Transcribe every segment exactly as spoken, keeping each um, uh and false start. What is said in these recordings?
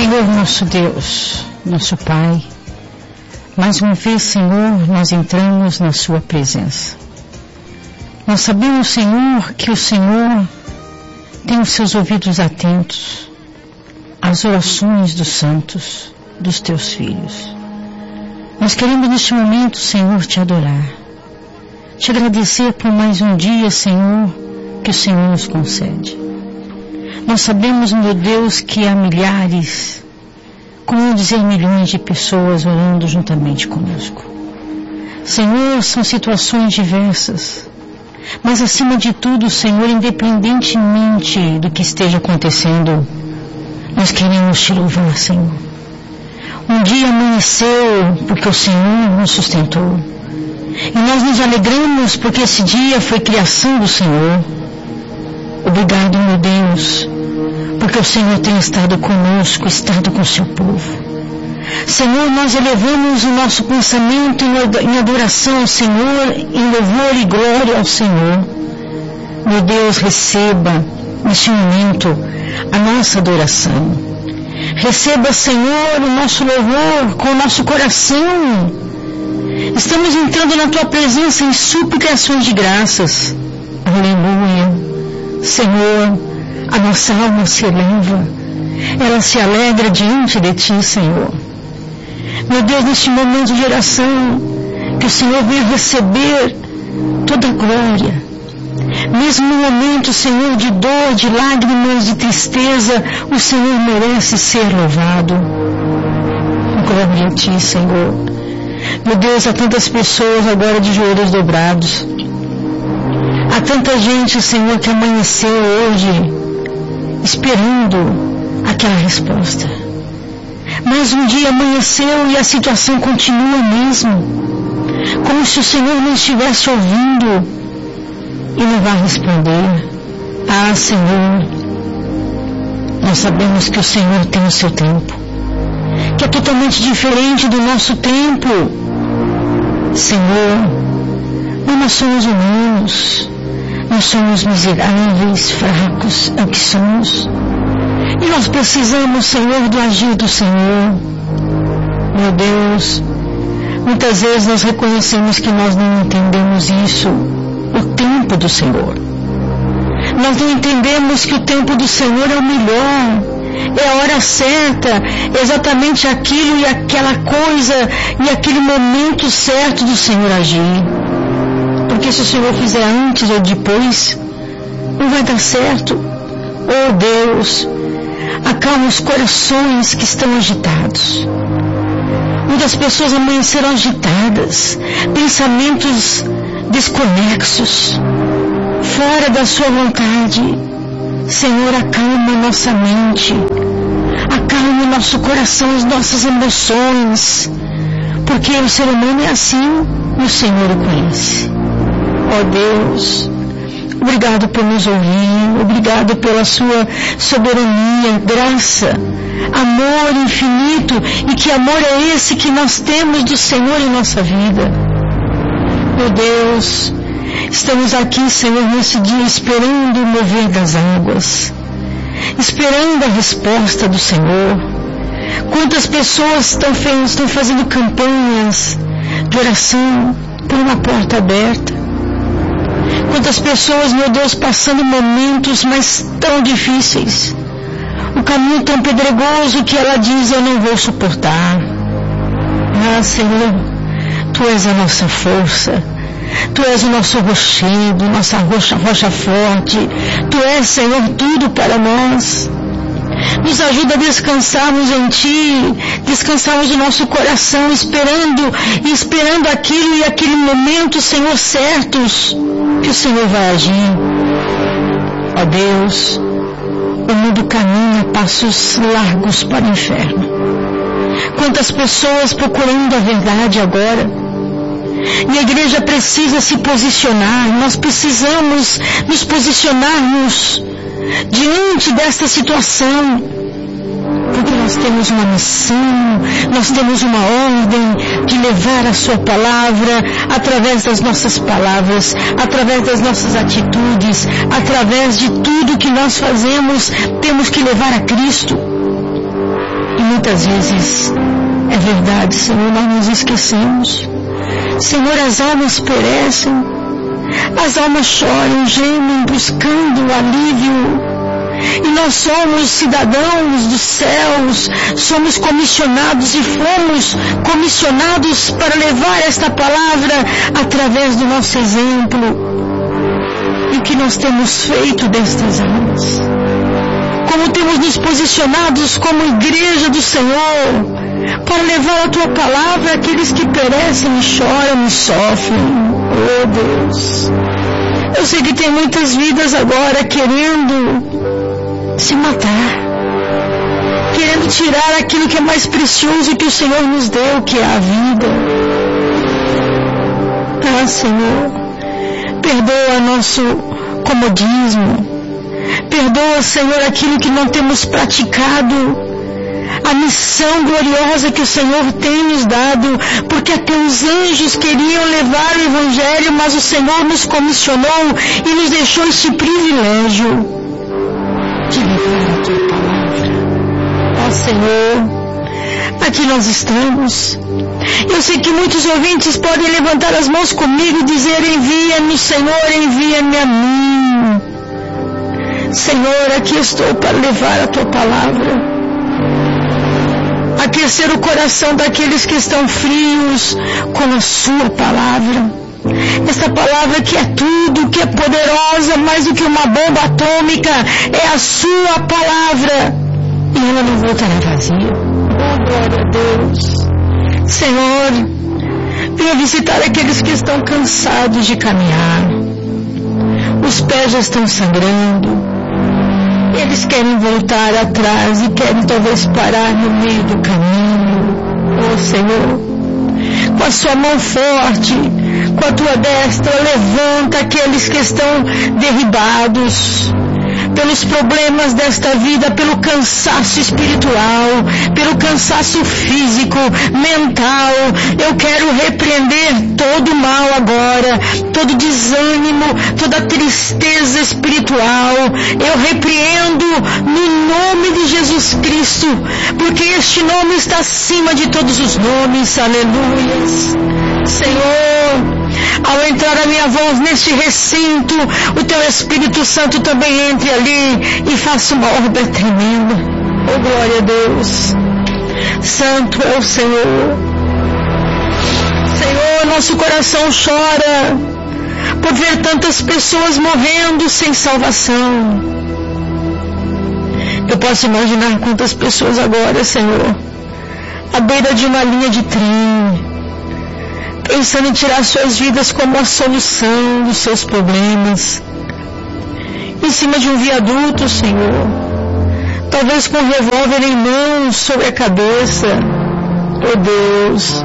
Senhor nosso Deus, nosso Pai, mais uma vez, Senhor, nós entramos na Sua presença. Nós sabemos, Senhor, que o Senhor tem os seus ouvidos atentos às orações dos santos, dos Teus filhos. Nós queremos neste momento, Senhor, Te adorar, Te agradecer por mais um dia, Senhor, que o Senhor nos concede. Nós sabemos, meu Deus, que há milhares, como dizer milhões de pessoas orando juntamente conosco. Senhor, são situações diversas, mas acima de tudo, Senhor, independentemente do que esteja acontecendo, nós queremos Te louvar, Senhor. Um dia amanheceu porque o Senhor nos sustentou, e nós nos alegramos porque esse dia foi criação do Senhor. Obrigado, meu Deus, porque o Senhor tem estado conosco, estado com o Seu povo. Senhor, nós elevamos o nosso pensamento em adoração ao Senhor, em louvor e glória ao Senhor. Meu Deus, receba neste momento a nossa adoração. Receba, Senhor, o nosso louvor com o nosso coração. Estamos entrando na Tua presença em súplica e ações de graças. Aleluia. Senhor, a nossa alma se eleva, ela se alegra diante de Ti, Senhor. Meu Deus, neste momento de oração, que o Senhor venha receber toda a glória. Mesmo no momento, Senhor, de dor, de lágrimas, de tristeza, o Senhor merece ser louvado. Glória a Ti, Senhor. Meu Deus, há tantas pessoas agora de joelhos dobrados. Há tanta gente, Senhor, que amanheceu hoje esperando aquela resposta. Mas um dia amanheceu e a situação continua mesmo, como se o Senhor não estivesse ouvindo e não vai responder. Ah, Senhor, nós sabemos que o Senhor tem o seu tempo, que é totalmente diferente do nosso tempo. Senhor, nós somos humanos, nós somos miseráveis, fracos, é o que somos. E nós precisamos, Senhor, do agir do Senhor. Meu Deus, muitas vezes nós reconhecemos que nós não entendemos isso, o tempo do Senhor. Nós não entendemos que o tempo do Senhor é o melhor, é a hora certa, é exatamente aquilo e aquela coisa e aquele momento certo do Senhor agir. Porque se o Senhor fizer antes ou depois, não vai dar certo. Oh Deus, acalma os corações que estão agitados. Muitas pessoas amanheceram agitadas, pensamentos desconexos, fora da Sua vontade. Senhor, acalma nossa mente, acalma o nosso coração, as nossas emoções, porque o ser humano é assim e o Senhor o conhece. Ó Deus, obrigado por nos ouvir, obrigado pela Sua soberania, graça, amor infinito. E que amor é esse que nós temos do Senhor em nossa vida? Meu Deus, estamos aqui, Senhor, nesse dia esperando o mover das águas, esperando a resposta do Senhor. Quantas pessoas estão, estão fazendo campanhas de oração por uma porta aberta? Quantas pessoas, meu Deus, passando momentos mas tão difíceis, o caminho tão pedregoso que ela diz: eu não vou suportar. Ah, Senhor, Tu és a nossa força, Tu és o nosso rochedo, nossa rocha, rocha forte. Tu és, Senhor, tudo para nós. Nos ajuda a descansarmos em Ti, descansarmos o nosso coração, esperando e esperando aquilo e aquele momento, Senhor, certos que o Senhor vai agir. Ó Deus, o mundo caminha passos largos para o inferno. Quantas pessoas procurando a verdade agora. E a igreja precisa se posicionar, nós precisamos nos posicionarmos diante desta situação, porque nós temos uma missão, nós temos uma ordem de levar a Sua palavra através das nossas palavras, através das nossas atitudes, através de tudo que nós fazemos, temos que levar a Cristo. muitas vezes, é verdade, Senhor, nós nos esquecemos. Senhor, as almas perecem, as almas choram, gemem, buscando o alívio. E nós somos cidadãos dos céus, somos comissionados e fomos comissionados para levar esta palavra através do nosso exemplo. E o que nós temos feito destas almas? Como temos nos posicionados como igreja do Senhor para levar a Tua palavra àqueles que perecem e choram e sofrem. Oh Deus, eu sei que tem muitas vidas agora querendo se matar, querendo tirar aquilo que é mais precioso que o Senhor nos deu, que é a vida. Ah, Senhor, perdoa nosso comodismo, perdoa, Senhor, aquilo que não temos praticado, a missão gloriosa que o Senhor tem nos dado, porque até os anjos queriam levar o Evangelho, mas o Senhor nos comissionou e nos deixou este privilégio de levar a Tua palavra. Ó Senhor, aqui nós estamos. Eu sei que muitos ouvintes podem levantar as mãos comigo e dizer: envia-me, Senhor, envia-me a mim. Senhor, aqui estou para levar a Tua palavra, aquecer o coração daqueles que estão frios com a Sua palavra. Esta palavra que é tudo, que é poderosa, mais do que uma bomba atômica, é a Sua palavra, e ela não voltará vazia. Oh, glória a Deus. Senhor, venha visitar aqueles que estão cansados de caminhar, os pés já estão sangrando, eles querem voltar atrás e querem talvez parar no meio do caminho. Oh Senhor, com a Sua mão forte, com a Tua destra, levanta aqueles que estão derribados pelos problemas desta vida, pelo cansaço espiritual, pelo cansaço físico, mental. Eu quero repreender todo o mal agora, todo desânimo, toda tristeza espiritual. Eu repreendo no nome de Jesus Cristo, porque este nome está acima de todos os nomes. Aleluias. Senhor, ao entrar a minha voz neste recinto, o Teu Espírito Santo também entre ali e faça uma obra tremenda. Oh, glória a Deus. Santo é o Senhor. Senhor, nosso coração chora por ver tantas pessoas morrendo sem salvação. Eu posso imaginar quantas pessoas agora, Senhor, à beira de uma linha de trem, pensando em tirar suas vidas como a solução dos seus problemas, em cima de um viaduto, Senhor, talvez com um revólver em mãos sobre a cabeça. Oh Deus,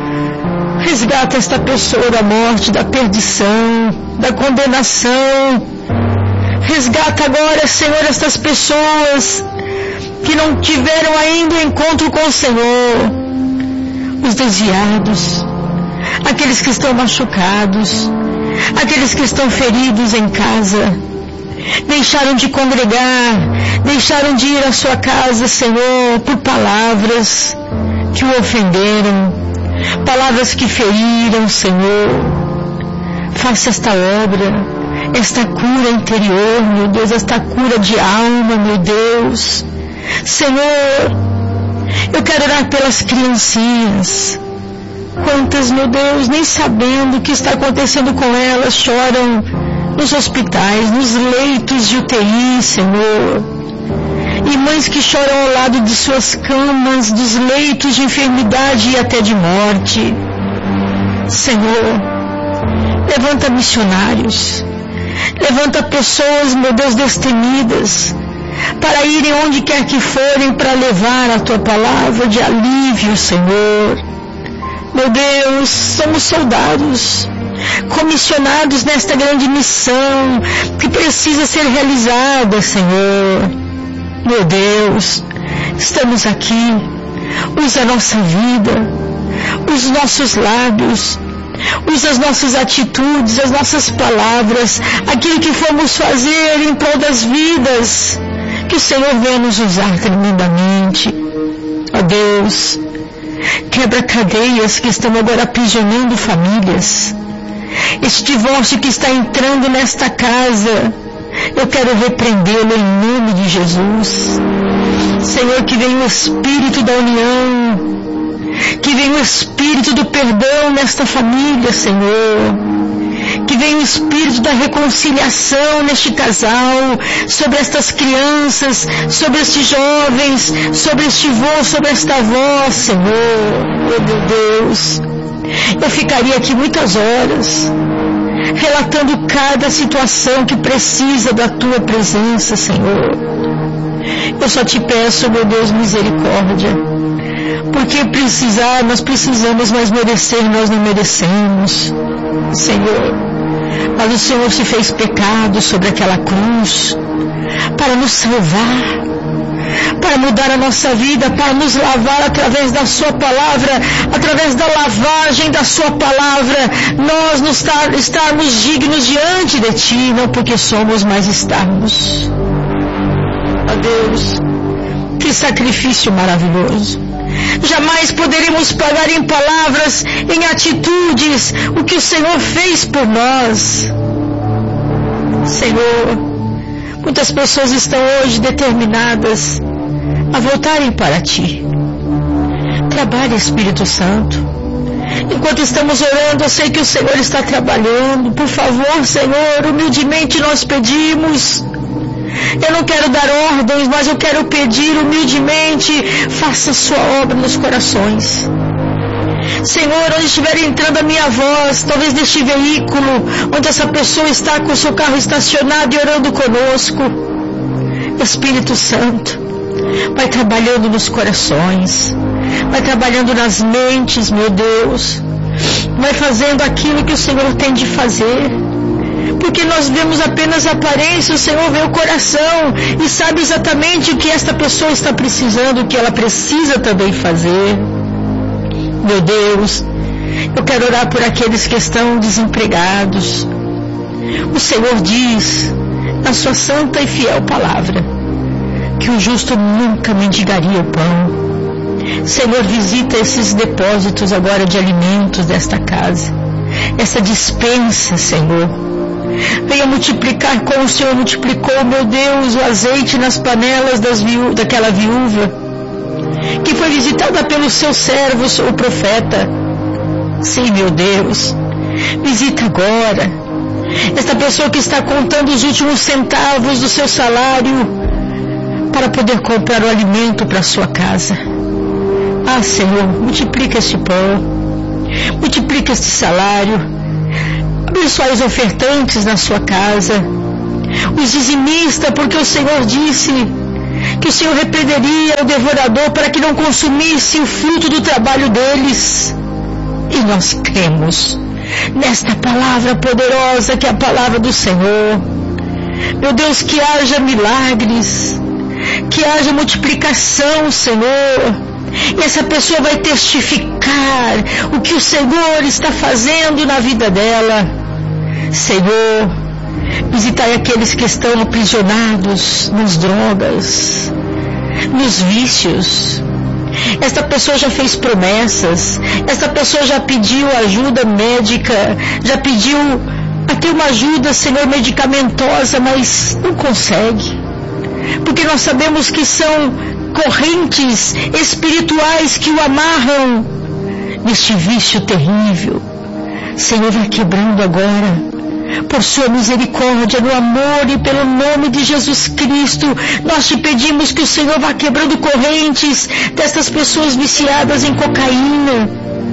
resgata esta pessoa da morte, da perdição, da condenação. Resgata agora, Senhor, estas pessoas que não tiveram ainda o encontro com o Senhor, os desviados, aqueles que estão machucados, aqueles que estão feridos em casa, deixaram de congregar, deixaram de ir à sua casa, Senhor, por palavras que o ofenderam, palavras que feriram, Senhor. Faça esta obra, esta cura interior, meu Deus, esta cura de alma, meu Deus. Senhor, eu quero orar pelas criancinhas. Quantas, meu Deus, nem sabendo o que está acontecendo com elas, choram nos hospitais, nos leitos de U T I, Senhor. E mães que choram ao lado de suas camas, dos leitos de enfermidade e até de morte. Senhor, levanta missionários, levanta pessoas, meu Deus, destemidas, para irem onde quer que forem, para levar a Tua palavra de alívio, Senhor. Meu Deus, somos soldados, comissionados nesta grande missão que precisa ser realizada, Senhor. Meu Deus, estamos aqui, usa a nossa vida, os nossos lábios, usa as nossas atitudes, as nossas palavras, aquilo que fomos fazer em prol das vidas, que o Senhor venha nos usar tremendamente. Deus, quebra cadeias que estão agora aprisionando famílias. Este divórcio que está entrando nesta casa, eu quero repreendê-lo em nome de Jesus. Senhor, que venha o Espírito da união, que venha o Espírito do perdão nesta família, Senhor. Que venha o Espírito da reconciliação neste casal, sobre estas crianças, sobre estes jovens, sobre este vô, sobre esta avó, Senhor. Oh, meu Deus, eu ficaria aqui muitas horas, relatando cada situação que precisa da Tua presença, Senhor. Eu só te peço, meu Deus, misericórdia, porque precisar, nós precisamos, mas merecer, nós não merecemos, Senhor. Mas o Senhor se fez pecado sobre aquela cruz para nos salvar, para mudar a nossa vida, para nos lavar através da Sua palavra, através da lavagem da Sua palavra, nós nos tar, estarmos dignos diante de Ti, não porque somos, mas estamos. Ó Deus, que sacrifício maravilhoso. Jamais poderemos pagar em palavras, em atitudes, o que o Senhor fez por nós. Senhor, muitas pessoas estão hoje determinadas a voltarem para Ti. Trabalhe, Espírito Santo. Enquanto estamos orando, eu sei que o Senhor está trabalhando. Por favor, Senhor, humildemente nós pedimos. Eu não quero dar ordens, mas eu quero pedir humildemente, faça Sua obra nos corações. Senhor, onde estiver entrando a minha voz, talvez neste veículo, onde essa pessoa está com o seu carro estacionado e orando conosco, Espírito Santo, vai trabalhando nos corações, vai trabalhando nas mentes, meu Deus, vai fazendo aquilo que o Senhor tem de fazer. Porque nós vemos apenas a aparência, o Senhor vê o coração e sabe exatamente o que esta pessoa está precisando, o que ela precisa também fazer. Meu Deus, eu quero orar por aqueles que estão desempregados. O Senhor diz, na Sua santa e fiel palavra, que o justo nunca mendigaria o pão. Senhor, visita esses depósitos agora de alimentos desta casa, essa dispensa, Senhor. Venha multiplicar como o Senhor multiplicou, meu Deus, o azeite nas panelas das viú- daquela viúva, que foi visitada pelos seus servos, o profeta. Sim, meu Deus, visita agora esta pessoa que está contando os últimos centavos do seu salário para poder comprar o alimento para a sua casa. Ah, Senhor, multiplica este pão, multiplica este salário. Abençoe os ofertantes na sua casa, os dizimistas, porque o Senhor disse que o Senhor repreenderia o devorador para que não consumisse o fruto do trabalho deles. E nós cremos nesta palavra poderosa que é a palavra do Senhor. Meu Deus, que haja milagres, que haja multiplicação, Senhor. E essa pessoa vai testificar o que o Senhor está fazendo na vida dela. Senhor, visitai aqueles que estão aprisionados nas drogas, nos vícios. Esta pessoa já fez promessas, esta pessoa já pediu ajuda médica, já pediu até uma ajuda, Senhor, medicamentosa, mas não consegue. Porque nós sabemos que são correntes espirituais que o amarram neste vício terrível. Senhor, vai quebrando agora, por Sua misericórdia, no amor e pelo nome de Jesus Cristo. Nós te pedimos que o Senhor vá quebrando correntes destas pessoas viciadas em cocaína,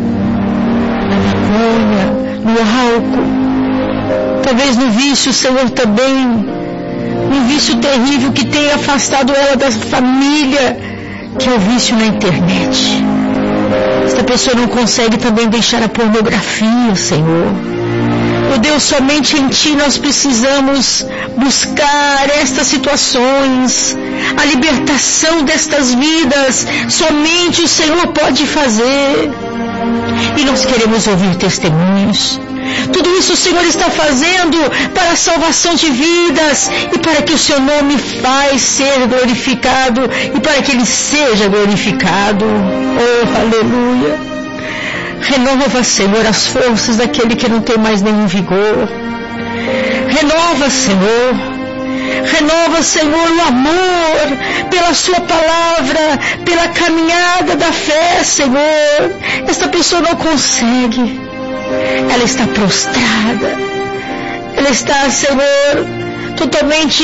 na maconha, no álcool, talvez no vício, Senhor, também, um vício terrível que tem afastado ela da família, que é o vício na internet. Esta pessoa não consegue também deixar a pornografia, Senhor. Meu Deus, somente em Ti nós precisamos buscar estas situações, a libertação destas vidas. Somente o Senhor pode fazer. E nós queremos ouvir testemunhos. Tudo isso o Senhor está fazendo para a salvação de vidas e para que o seu nome faz ser glorificado e para que ele seja glorificado. Oh, aleluia! Renova, Senhor, as forças daquele que não tem mais nenhum vigor. Renova, Senhor. Renova, Senhor, o amor pela sua palavra, pela caminhada da fé, Senhor. Esta pessoa não consegue. Ela está prostrada. Ela está, Senhor, totalmente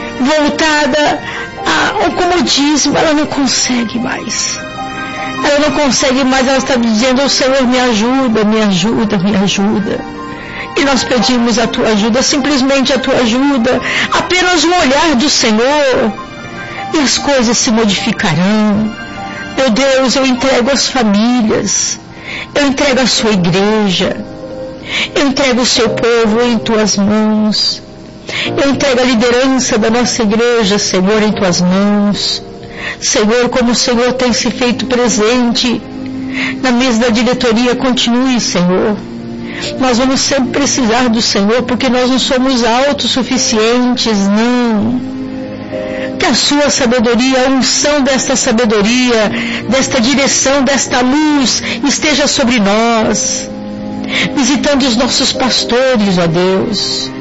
voltada ao comodismo. Ela não consegue mais. Ela não consegue mais. Ela está dizendo: oh, Senhor, me ajuda, me ajuda, me ajuda. E nós pedimos a tua ajuda, simplesmente a tua ajuda, apenas um olhar do Senhor, e as coisas se modificarão. Meu Deus, eu entrego as famílias, eu entrego a sua igreja, eu entrego o seu povo em tuas mãos, eu entrego a liderança da nossa igreja, Senhor, em tuas mãos. Senhor, como o Senhor tem se feito presente na mesa da diretoria, continue, Senhor. Nós vamos sempre precisar do Senhor, porque nós não somos autossuficientes, não. Que a sua sabedoria, a unção desta sabedoria, desta direção, desta luz, esteja sobre nós, visitando os nossos pastores, ó Deus.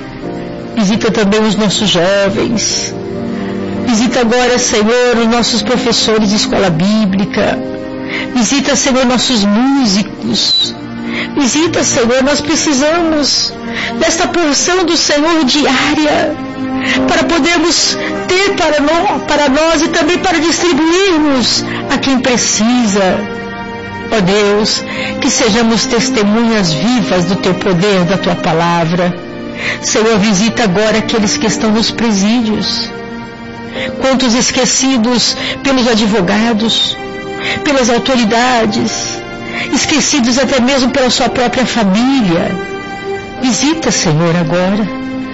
Visita também os nossos jovens. Visita agora, Senhor, os nossos professores de escola bíblica. Visita, Senhor, nossos músicos. Visita, Senhor, nós precisamos desta porção do Senhor diária, para podermos ter para nós, para nós e também para distribuirmos a quem precisa. Ó Deus, que sejamos testemunhas vivas do Teu poder, da Tua palavra. Senhor, visita agora aqueles que estão nos presídios. Quantos esquecidos pelos advogados, pelas autoridades, esquecidos até mesmo pela sua própria família. Visita, Senhor, agora.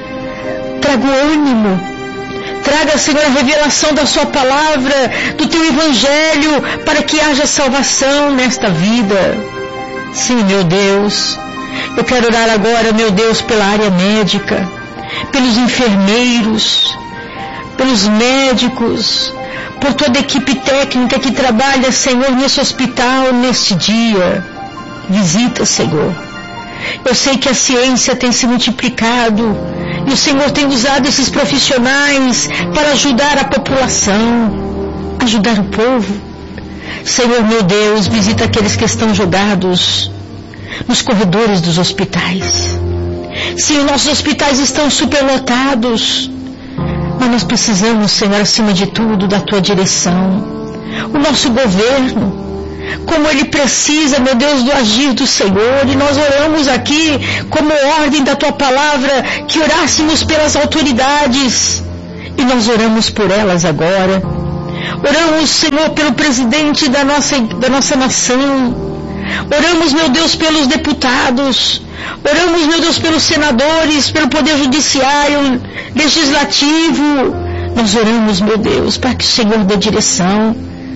Traga o ânimo. Traga, Senhor, a revelação da sua palavra, do teu evangelho, para que haja salvação nesta vida. Sim, meu Deus. Eu quero orar agora, meu Deus, pela área médica, pelos enfermeiros, pelos médicos, por toda a equipe técnica que trabalha, Senhor, nesse hospital, neste dia. Visita, Senhor. Eu sei que a ciência tem se multiplicado e o Senhor tem usado esses profissionais para ajudar a população, ajudar o povo. Senhor, meu Deus, visita aqueles que estão jogados nos corredores dos hospitais. Sim, nossos hospitais estão superlotados, mas nós precisamos, Senhor, acima de tudo, da Tua direção. O nosso governo, como ele precisa, meu Deus, do agir do Senhor. E nós oramos aqui, como ordem da Tua palavra, que orássemos pelas autoridades. E nós oramos por elas agora. Oramos, Senhor, pelo presidente da nossa, da nossa nação. Oramos, meu Deus, pelos deputados. Oramos, meu Deus, pelos senadores, pelo Poder Judiciário, Legislativo. Nós oramos, meu Deus, para que o Senhor dê direção.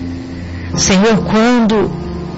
Senhor, quando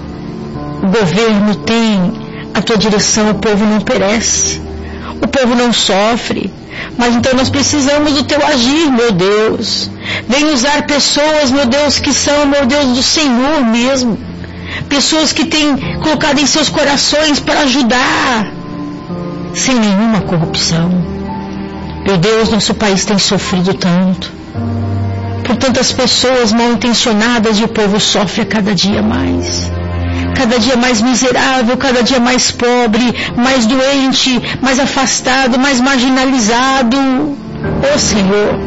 o governo tem a Tua direção, o povo não perece, o povo não sofre. Mas então nós precisamos do Teu agir, meu Deus. Vem usar pessoas, meu Deus, que são, meu Deus, do Senhor mesmo. Pessoas que têm colocado em seus corações para ajudar, sem nenhuma corrupção. Meu Deus, nosso país tem sofrido tanto, por tantas pessoas mal intencionadas, e o povo sofre a cada dia mais. Cada dia mais miserável, cada dia mais pobre, mais doente, mais afastado, mais marginalizado. Oh Senhor,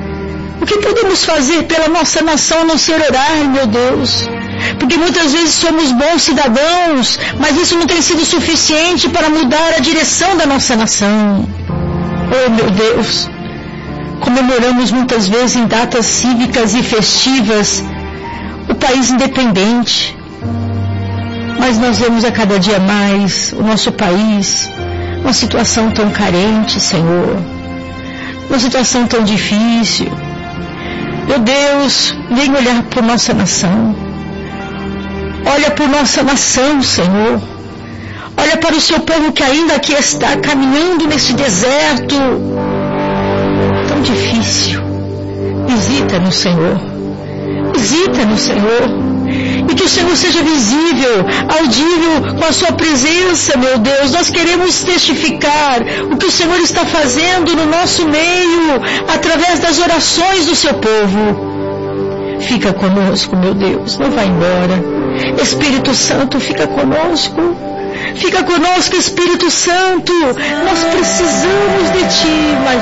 o que podemos fazer pela nossa nação a não ser orar, meu Deus? Porque muitas vezes somos bons cidadãos, mas isso não tem sido suficiente para mudar a direção da nossa nação. Oh meu Deus, comemoramos muitas vezes em datas cívicas e festivas o país independente, mas nós vemos a cada dia mais o nosso país uma situação tão carente, Senhor, uma situação tão difícil. Meu Deus, vem olhar por nossa nação. Olha por nossa nação, Senhor. Olha para o seu povo que ainda aqui está caminhando nesse deserto tão difícil. Visita-nos, Senhor. Visita-nos, Senhor. E que o Senhor seja visível, audível com a sua presença, meu Deus. Nós queremos testificar o que o Senhor está fazendo no nosso meio, através das orações do seu povo. Fica conosco, meu Deus, não vai embora. Espírito Santo, fica conosco. Fica conosco, Espírito Santo. Nós precisamos de Ti, mas